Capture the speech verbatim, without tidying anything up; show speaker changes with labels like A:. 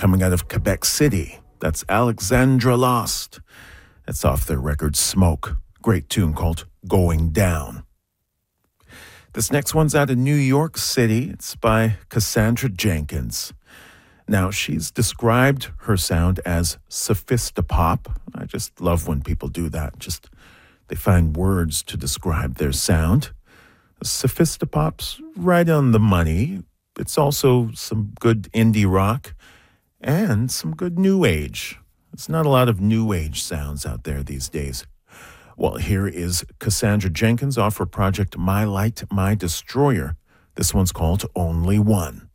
A: coming out of Quebec City. That's Alexandra Lost. That's off their record Smoke. Great tune called Going Down. This next one's out of New York City. It's by Cassandra Jenkins. Now, she's described her sound as sophistopop. I just love when people do that. Just they find words to describe their sound. Sophistopop's right on the money. It's also some good indie rock and some good new age. There's not a lot of new age sounds out there these days. Well, here is Cassandra Jenkins off her project My Light, My Destroyer. This one's called Only One.